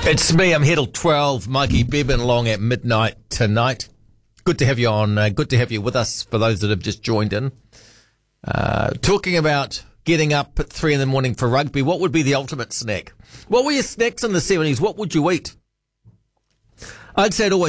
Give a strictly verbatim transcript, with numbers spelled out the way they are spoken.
It's me, I'm here till twelve, Mikey Bevan along at midnight tonight. Good to have you on, uh, good to have you with us for those that have just joined in. Uh, talking about getting up at three in the morning for rugby, what would be the ultimate snack? What were your snacks in the seventies? What would you eat? I'd say it always